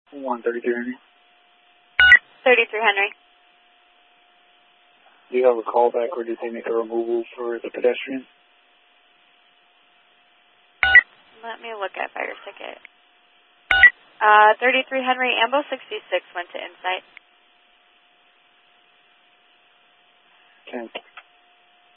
133 Henry. 33 Henry. Do you have a callback or did they make a removal for the pedestrian? Let me look at fire ticket. 33 Henry, Ambo 66 went to Insight. Okay.